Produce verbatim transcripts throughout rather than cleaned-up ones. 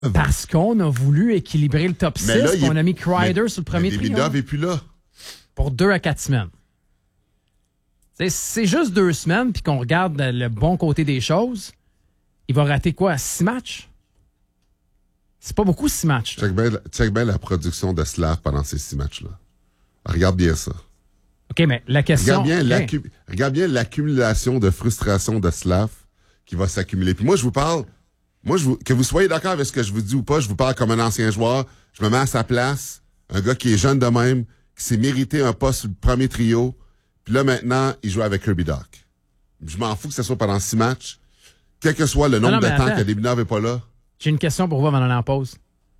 Parce qu'on a voulu équilibrer le top mais six, là, on est, a mis Kreider mais, sur le premier trio. Demidov n'est plus là. Pour deux à quatre semaines. C'est, c'est juste deux semaines, puis qu'on regarde le bon côté des choses. Il va rater quoi? Six matchs? C'est pas beaucoup, six matchs. Check bien, check bien la production de Slav pendant ces six matchs-là. Regarde bien ça. OK, mais la question... Regarde bien, okay. l'accu... Regarde bien l'accumulation de frustration de Slav qui va s'accumuler. Puis moi, je vous parle... Moi, je vous... que vous soyez d'accord avec ce que je vous dis ou pas, je vous parle comme un ancien joueur. Je me mets à sa place. Un gars qui est jeune de même, qui s'est mérité un poste sur le premier trio. Puis là, maintenant, il joue avec Kirby Dach. Je m'en fous que ce soit pendant six matchs. Quel que soit le nombre non, non, de temps attends. que Demidov n'est pas là. J'ai une question pour vous avant d'aller en pause.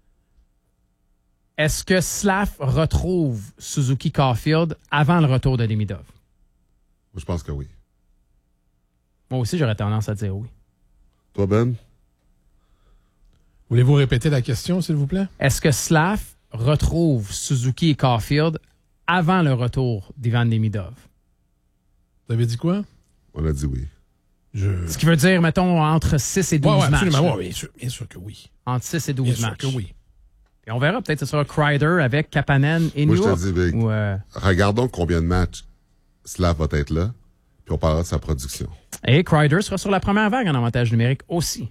Est-ce que Slav retrouve Suzuki Caulfield avant le retour de Demidov? Je pense que oui. Moi aussi, j'aurais tendance à dire oui. Toi, Ben? Voulez-vous répéter la question, s'il vous plaît? Est-ce que Slav retrouve Suzuki et Caulfield avant le retour d'Ivan Demidov? Vous avez dit quoi? On a dit oui. Je... Ce qui veut dire, mettons, entre six et douze ouais, ouais, matchs. Absolument, ouais, bien, sûr, bien sûr que oui. Entre six et douze bien matchs. Sûr que oui. Et on verra, peut-être que ce sera Kreider avec Kapanen et Moi, Newhook. je te dis, Vic, ou, euh... regardons combien de matchs Slav va être là, puis on parlera de sa production. Et Kreider sera sur la première vague en avantage numérique aussi.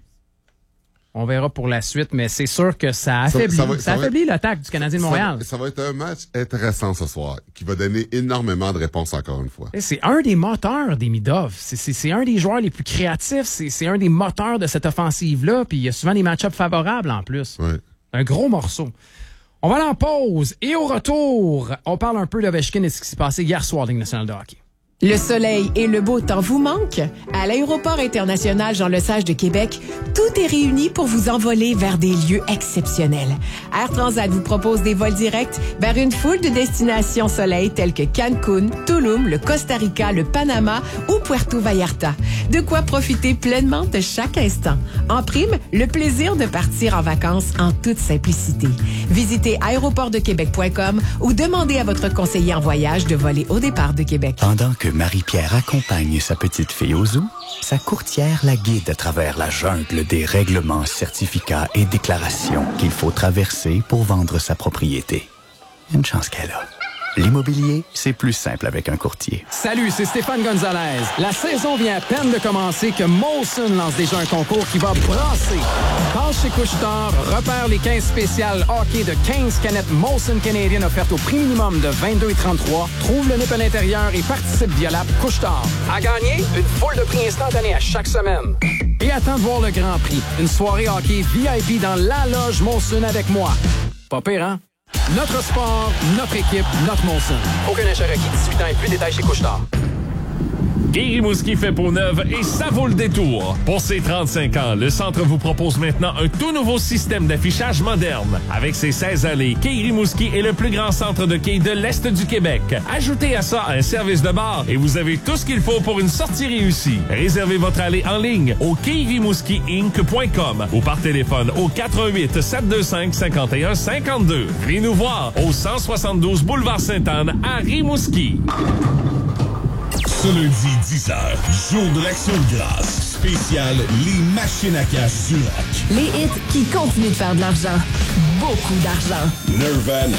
On verra pour la suite, mais c'est sûr que ça affaiblit, ça, ça, va, ça ça affaiblit être, l'attaque du Canadien de Montréal. Ça, ça va être un match intéressant ce soir, qui va donner énormément de réponses encore une fois. Et c'est un des moteurs des Demidov. C'est, c'est, c'est un des joueurs les plus créatifs. C'est, c'est un des moteurs de cette offensive-là. Puis il y a souvent des match-ups favorables en plus. Ouais. Un gros morceau. On va aller en pause. Et au retour, on parle un peu d'Ovechkin et ce qui s'est passé hier soir dans la Ligue nationale de hockey. Le soleil et le beau temps vous manquent? À l'aéroport international Jean-Lesage de Québec, tout est réuni pour vous envoler vers des lieux exceptionnels. Air Transat vous propose des vols directs vers une foule de destinations soleil telles que Cancun, Tulum, le Costa Rica, le Panama ou Puerto Vallarta. De quoi profiter pleinement de chaque instant. En prime, le plaisir de partir en vacances en toute simplicité. Visitez aéroport de québec point com ou demandez à votre conseiller en voyage de voler au départ de Québec. Pendant que Marie-Pierre accompagne sa petite fille au zoo, sa courtière la guide à travers la jungle des règlements, certificats et déclarations qu'il faut traverser pour vendre sa propriété. Une chance qu'elle a. L'immobilier, c'est plus simple avec un courtier. Salut, c'est Stéphane Gonzalez. La saison vient à peine de commencer que Molson lance déjà un concours qui va brasser. Passe chez Couche-Tard, repère les quinze spéciales hockey de quinze canettes Molson Canadian offertes au prix minimum de vingt-deux virgule trente-trois. Trouve le nip à l'intérieur et participe via l'app Couche-Tard. À gagner, une foule de prix instantanés à chaque semaine. Et attends de voir le Grand Prix. Une soirée hockey V I P dans la loge Molson avec moi. Pas pire, hein? Notre sport, notre équipe, notre Molson. Aucun achat requis, dix-huit ans et plus, détails chez Couche-Tard. Guy Rimouski fait peau neuve et ça vaut le détour. Pour ses trente-cinq ans, le centre vous propose maintenant un tout nouveau système d'affichage moderne. Avec ses seize allées, Quai Rimouski est le plus grand centre de quai de l'Est du Québec. Ajoutez à ça un service de bar et vous avez tout ce qu'il faut pour une sortie réussie. Réservez votre allée en ligne au quai rimouski inc point com ou par téléphone au quatre un huit, sept deux cinq, cinq un cinq deux. Venez nous voir au cent soixante-douze boulevard Sainte-Anne à Rimouski. Ce lundi, dix heures, jour de l'Action de grâce. Spécial Les Machines à cash du rock. Les hits qui continuent de faire de l'argent. Beaucoup d'argent. Nirvana.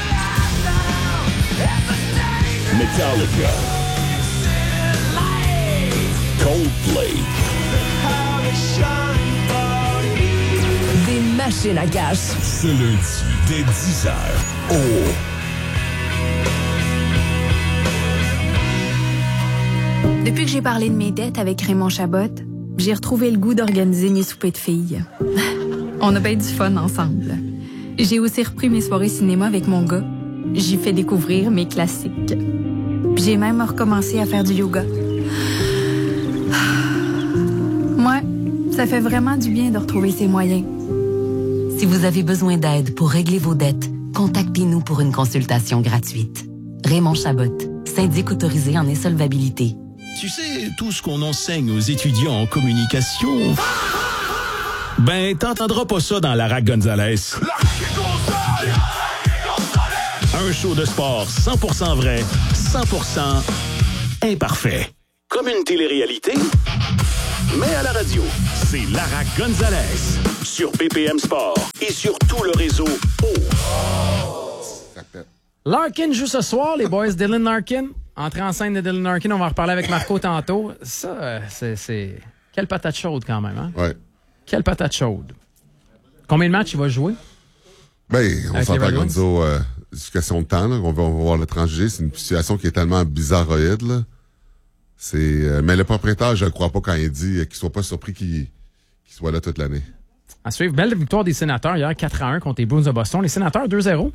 Metallica. Coldplay. Des machines à cash. Ce lundi, dès dix heures. Oh! Depuis que j'ai parlé de mes dettes avec Raymond Chabot, j'ai retrouvé le goût d'organiser mes soupers de filles. On a bien du fun ensemble. J'ai aussi repris mes soirées cinéma avec mon gars. J'y fais découvrir mes classiques. J'ai même recommencé à faire du yoga. Moi, ça fait vraiment du bien de retrouver ses moyens. Si vous avez besoin d'aide pour régler vos dettes, contactez-nous pour une consultation gratuite. Raymond Chabot, syndic autorisé en insolvabilité. Tu sais, tout ce qu'on enseigne aux étudiants en communication... Ben, t'entendras pas ça dans Lara Gonzalez. Un show de sport cent pour cent vrai, cent pour cent imparfait. Comme une télé-réalité, mais à la radio. C'est Lara Gonzalez. Sur sur B P M Sport et sur tout le réseau Larkin joue ce soir, les boys. Dylan Larkin. Entrée en scène de Dylan Larkin, on va en reparler avec Marco tantôt. Ça, euh, c'est, c'est... Quelle patate chaude quand même, hein? Ouais. Quelle patate chaude. Combien de matchs il va jouer? Ben, on avec s'entend, Gonzo, euh, c'est une question de temps, là. On va, on va voir le transiger. C'est une situation qui est tellement bizarroïde, là. C'est, euh, mais le propriétaire, je ne crois pas quand il dit euh, qu'il soit pas surpris qu'il, qu'il soit là toute l'année. À suivre, belle victoire des Sénateurs hier, quatre à un contre les Bruins de Boston. Les Sénateurs, deux zéro.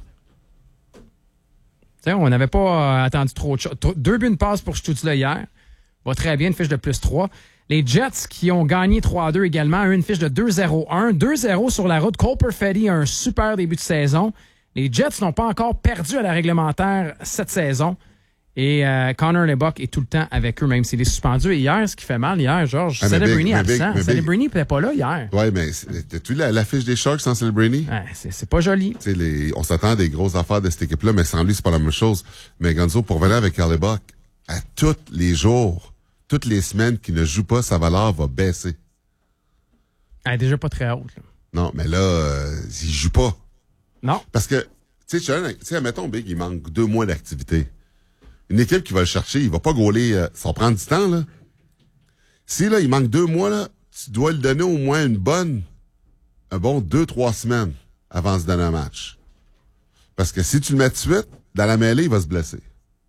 T'sais, on n'avait pas euh, attendu trop de choses. Deux buts, une passe pour Stutzla hier. Va très bien, une fiche de plus trois. Les Jets qui ont gagné trois à deux également, une fiche de deux zéro un. deux zéro sur la route. Cole Perfetti a un super début de saison. Les Jets n'ont pas encore perdu à la réglementaire cette saison. Et euh, Connor Lebock est tout le temps avec eux, même s'il est suspendu. Et hier, ce qui fait mal, hier, Georges, ah, Celebrini absent. Celebrini n'était pas là hier. Oui, mais t'as-tu la, la fiche des Sharks sans Celebrini? Ouais, c'est, c'est pas joli. Les, on s'attend à des grosses affaires de cette équipe-là, mais sans lui, c'est pas la même chose. Mais Gonzo, pour venir avec Lebock, à tous les jours, toutes les semaines qu'il ne joue pas, sa valeur va baisser. Elle est déjà pas très haute. Là. Non, mais là, euh, il joue pas. Non. Parce que, tu sais, admettons, Big, il manque deux mois d'activité. Une équipe qui va le chercher, il va pas gauler, euh, ça va prendre du temps, là. Si, là, il manque deux mois, là, tu dois lui donner au moins une bonne, un bon deux, trois semaines avant de se donner un match. Parce que si tu le mets tout de suite, dans la mêlée, il va se blesser.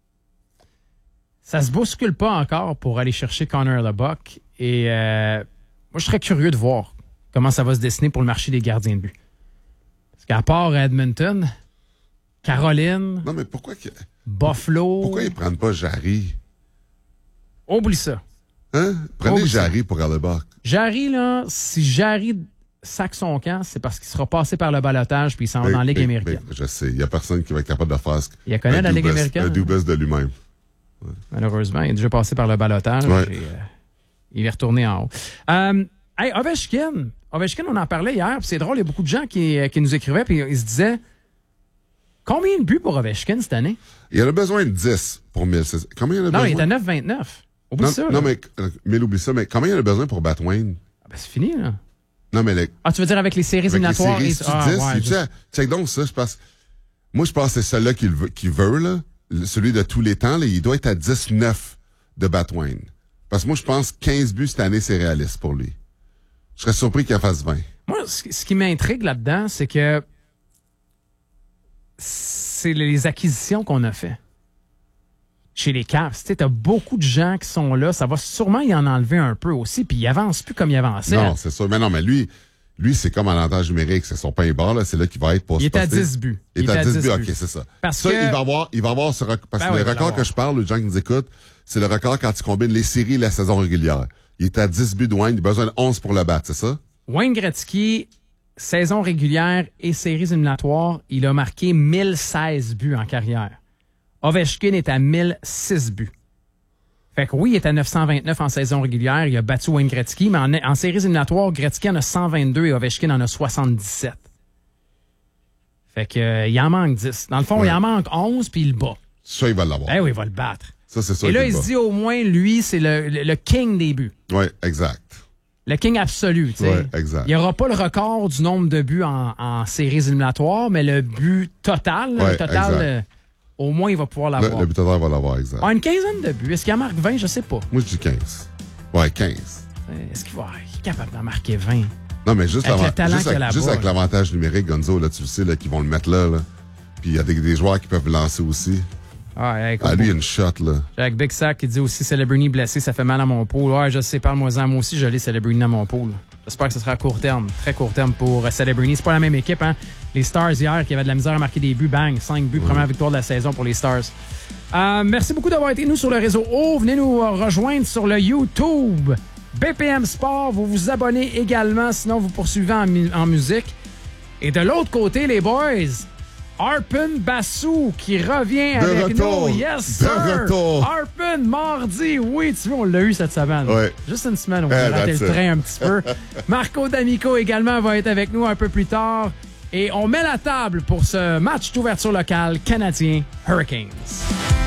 Ça se bouscule pas encore pour aller chercher Connor Lebock. Et, euh, moi, je serais curieux de voir comment ça va se dessiner pour le marché des gardiens de but. Parce qu'à part Edmonton, Caroline... Non, mais pourquoi que... Buffalo. Pourquoi ils prennent pas Jarry? Oublie ça. Hein? Prenez Oublie Jarry ça. pour Lebock. Jarry, là, si Jarry sac son camp, c'est parce qu'il sera passé par le balotage puis il s'en va dans la Ligue mais, américaine. Mais, je sais, il n'y a personne qui va être capable de faire ce Il connaît la Ligue double, américaine. Un double de lui-même. Ouais. Malheureusement, il est déjà passé par le balotage ouais. et euh, il est retourné en haut. Euh, hey, Ovechkin. Ovechkin, on en parlait hier, puis c'est drôle, il y a beaucoup de gens qui, qui nous écrivaient puis ils se disaient combien de buts pour Ovechkin cette année? Il en a besoin de dix pour mille. Combien il en a non, besoin? il est à neuf vingt-neuf. Oublie non, ça. Non, là. mais mille, oublie ça. Mais combien il en a besoin pour battre Wayne? Ah ben, c'est fini, là. Non, mais... Les, ah, tu veux dire avec les séries avec éliminatoires? Les séries, et... ah, dix, ouais, tu sais, check donc ça, je pense... Moi, je pense que c'est celui-là qu'il veut, qu'il veut, là. Celui de tous les temps, là, il doit être à dix neuf de battre Wayne. Parce que moi, je pense que quinze buts cette année, c'est réaliste pour lui. Je serais surpris qu'il en fasse vingt. Moi, ce qui m'intrigue là-dedans, c'est que c'est les acquisitions qu'on a fait chez les Caps. Tu sais, t'as beaucoup de gens qui sont là. Ça va sûrement y en enlever un peu aussi. Puis il avance plus comme il avançait. Non, c'est sûr. Mais non, mais lui, lui c'est comme en avantage numérique. C'est son pain et barre, là. C'est là qu'il va être pour il se est à poster. dix buts. Il, il est à dix buts. OK, c'est ça. Parce ça, que... il va avoir, il va avoir ce record. Parce ben que oui, le record que je parle, les gens qui nous écoutent, c'est le record quand tu combines les séries et la saison régulière. Il est à dix buts de Wayne. Il a besoin de onze pour le battre, c'est ça? Wayne Gretzky, saison régulière et séries éliminatoires, il a marqué mille seize buts en carrière. Ovechkin est à mille six buts. Fait que oui, il est à neuf cent vingt-neuf en saison régulière. Il a battu Wayne Gretzky, mais en, en séries éliminatoires, Gretzky en a cent vingt-deux et Ovechkin en a soixante-dix-sept. Fait que euh, il en manque dix. Dans le fond, ouais. il en manque onze, puis il le bat. Ça, il va l'avoir. Ben oui, il va le battre. Ça, c'est ça. Et là, il se dit au moins, lui, c'est le, le, le king des buts. Oui, exact. Le king absolu, tu sais. Ouais, exact. Il n'y aura pas le record du nombre de buts en, en séries éliminatoires, mais le but total, ouais, le total, euh, au moins, il va pouvoir l'avoir. Le, le but total va l'avoir, exact. Ah, une quinzaine de buts. Est-ce qu'il en marque vingt? Je sais pas. Moi, je dis quinze. Ouais, quinze. Est-ce qu'il va il est capable d'en marquer vingt? Non, mais juste, avec, avant, juste, avec, là-bas, juste avec l'avantage numérique, Gonzo, là, tu le sais, là, qu'ils vont le mettre là, là. Puis il y a des, des joueurs qui peuvent lancer aussi. Ah, écoute, ah lui, il y a une shot, là. Avec Big Sack qui dit aussi Celebrini blessé, ça fait mal à mon pool. Ouais, je sais, parle-moi-en. Moi aussi, je l'ai Celebrini à mon pool. J'espère que ce sera à court terme, très court terme pour Celebrini. C'est pas la même équipe, hein. Les Stars hier qui avaient de la misère à marquer des buts, bang, cinq buts, mmh. première victoire de la saison pour les Stars. Euh, merci beaucoup d'avoir été nous sur le réseau O. Venez nous rejoindre sur le YouTube B P M Sport. Vous vous abonnez également, sinon vous poursuivez en, mu- en musique. Et de l'autre côté, les boys, Arpon Bassou qui revient de avec retour. nous. Yes, sir! De retour. Arpon, mardi, oui, tu vois, on l'a eu cette semaine. Ouais. Juste une semaine, on a raté le train un petit peu. Marco D'Amico également va être avec nous un peu plus tard. Et on met la table pour ce match d'ouverture locale canadien Hurricanes.